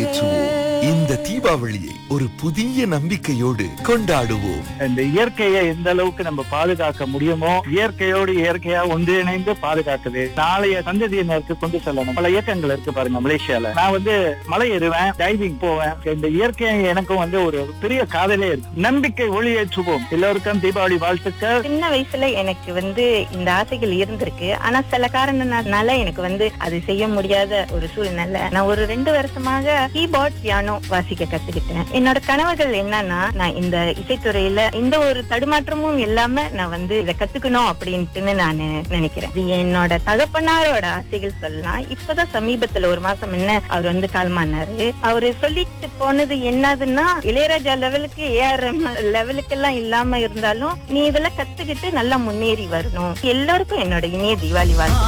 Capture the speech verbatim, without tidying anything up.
ஒளியேற்றுவோம். இந்த தீபாவளியை ஒரு புதிய நம்பிக்கையோடு கொண்டாடுவோம். இந்த இயற்கையை எந்த அளவுக்கு நம்ம பாதுகாக்க முடியுமோ இயற்கையோடு இயற்கையா ஒன்றிணைந்து பாதுகாக்குது நாளைய சந்ததியினருக்கு கொண்டு செல்லணும். பல இயக்கங்கள் இருக்கு பாருங்க மலேசியால. நான் வந்து மலை ஏறுவேன், டைவிங் போவேன். இந்த இயற்கை எனக்கும் வந்து ஒரு பெரிய காதலே இருக்கு. நம்பிக்கை ஒளியேற்றுவோம். எல்லோருக்கும் தீபாவளி வாழ்த்துக்கள். சின்ன வயசுல எனக்கு வந்து இந்த ஆசைகள் இருந்திருக்கு. ஆனா சில காரணனால எனக்கு வந்து அது செய்ய முடியாத ஒரு சூழ்நிலை. நான் ஒரு ரெண்டு வருஷமாக கீபோர்ட் பியானோ வாசிக்க கத்துக்கிட்டேன். என்னோட கனவுகள் என்னன்னா, நான் இந்த இசைத்துறையில எந்த ஒரு தடுமாற்றமும் இல்லாம நான் வந்து இதை கத்துக்கணும் அப்படின்ட்டு நான் நினைக்கிறேன். இது என்னோட தகப்பனாரோட ஆசைகள் சொல்லலாம். இப்பதான் சமீபத்துல ஒரு மாசம் என்ன அவர் வந்து காலமானாரு. அவரு சொல்லிட்டு போனது என்னதுன்னா, இளையராஜா லெவலுக்கு ஏஆர்எம் லெவலுக்கு எல்லாம் இல்லாம இருந்தாலும் நீ இதெல்லாம் கத்துக்கிட்டு நல்லா முன்னேறி வரணும். எல்லாருக்கும் என்னோட இனிய தீபாவளி வாழ்த்து.